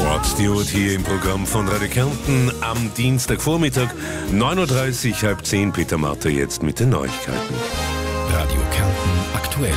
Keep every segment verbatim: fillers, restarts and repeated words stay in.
Rod Stewart hier im Programm von Radio Kärnten am Dienstagvormittag, neun Uhr dreißig, halb zehn. Peter Marter jetzt mit den Neuigkeiten. Radio Kärnten aktuell.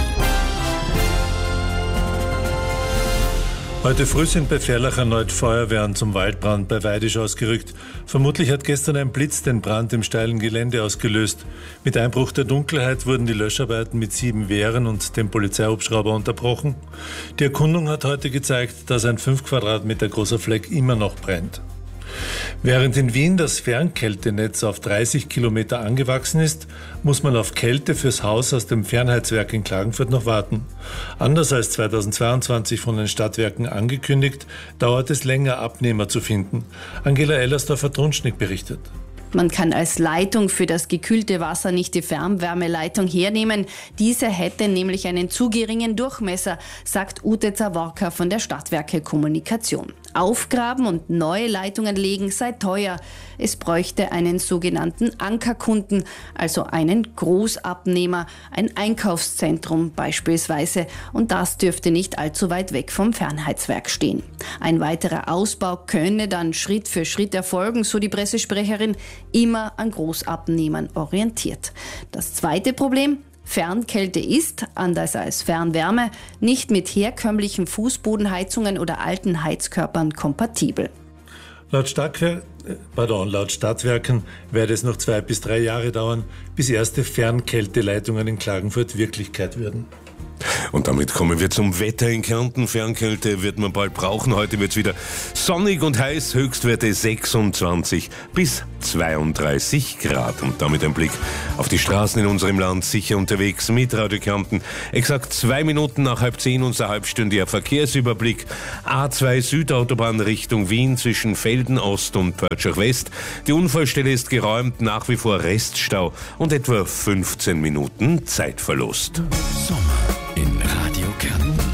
Heute früh sind bei Ferlach erneut Feuerwehren zum Waldbrand bei Weidisch ausgerückt. Vermutlich hat gestern ein Blitz den Brand im steilen Gelände ausgelöst. Mit Einbruch der Dunkelheit wurden die Löscharbeiten mit sieben Wehren und dem Polizeihubschrauber unterbrochen. Die Erkundung hat heute gezeigt, dass ein fünf Quadratmeter großer Fleck immer noch brennt. Während in Wien das Fernkältenetz auf dreißig Kilometer angewachsen ist, muss man auf Kälte fürs Haus aus dem Fernheizwerk in Klagenfurt noch warten. Anders als zweitausendzweiundzwanzig von den Stadtwerken angekündigt, dauert es länger, Abnehmer zu finden. Angela Ellersdorfer-Trunschnick berichtet. Man kann als Leitung für das gekühlte Wasser nicht die Fernwärmeleitung hernehmen. Diese hätte nämlich einen zu geringen Durchmesser, sagt Ute Zaworka von der Stadtwerke Kommunikation. Aufgraben und neue Leitungen legen sei teuer. Es bräuchte einen sogenannten Ankerkunden, also einen Großabnehmer, ein Einkaufszentrum beispielsweise. Und das dürfte nicht allzu weit weg vom Fernheizwerk stehen. Ein weiterer Ausbau könne dann Schritt für Schritt erfolgen, so die Pressesprecherin, immer an Großabnehmern orientiert. Das zweite Problem: Fernkälte ist, anders als Fernwärme, nicht mit herkömmlichen Fußbodenheizungen oder alten Heizkörpern kompatibel. Laut, Stadtwer- Pardon, laut Stadtwerken werde es noch zwei bis drei Jahre dauern, bis erste Fernkälteleitungen in Klagenfurt Wirklichkeit werden. Und damit kommen wir zum Wetter in Kärnten. Fernkälte wird man bald brauchen. Heute wird es wieder sonnig und heiß. Höchstwerte sechsundzwanzig bis zweiunddreißig Grad. Und damit ein Blick auf die Straßen in unserem Land. Sicher unterwegs mit Radio Kärnten. Exakt zwei Minuten nach halb zehn unser halbstündiger Verkehrsüberblick. A zwei Südautobahn Richtung Wien zwischen Felden Ost und Pörtschach West. Die Unfallstelle ist geräumt. Nach wie vor Reststau und etwa fünfzehn Minuten Zeitverlust. Sommer in Radio Kärnten.